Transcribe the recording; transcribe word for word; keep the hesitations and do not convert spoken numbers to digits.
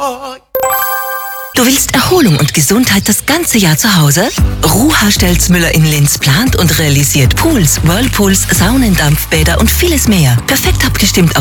Du willst Erholung und Gesundheit das ganze Jahr zu Hause? Ruha Stelzmüller in Linz plant und realisiert Pools, Whirlpools, Saunen, Dampfbäder und vieles mehr. Perfekt abgestimmt